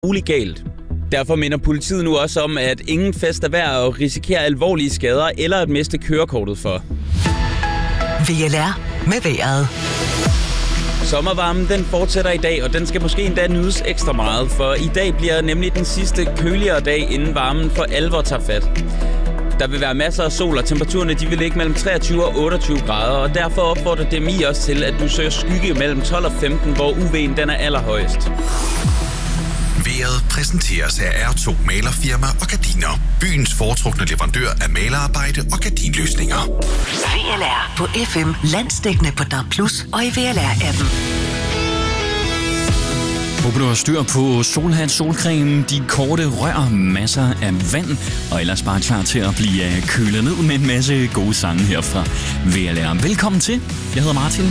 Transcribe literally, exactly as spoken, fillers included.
muligt galt. Derfor minder politiet nu også om, at ingen fest er værd at risikere alvorlige skader eller at miste kørekortet for. V L R med vejret. Sommervarmen den fortsætter i dag, og den skal måske endda nydes ekstra meget, for i dag bliver nemlig den sidste køligere dag, inden varmen for alvor tager fat. Der vil være masser af sol, og temperaturerne de vil ligge mellem treogtyve og otteogtyve grader, og derfor opfordrer D M I også til, at du søger skygge mellem tolv og femten, hvor U V'en den er allerhøjest. Vejret præsenteres af R to Malerfirma og Gardiner. Byens foretrukne leverandør af malerarbejde og gardinløsninger. V L R på F M, landsdækkende på D A B plus og i V L R-appen. Håber du har styr på solhat, solcreme, de korte rør, masser af vand, og ellers bare klar til at blive kølet ned med en masse gode sange her fra V L R. Velkommen til. Jeg hedder Martin.